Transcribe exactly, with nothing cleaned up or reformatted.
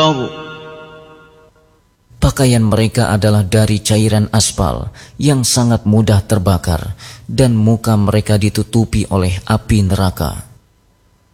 النار. Pakaian mereka adalah dari cairan aspal yang sangat mudah terbakar, dan muka mereka ditutupi oleh api neraka.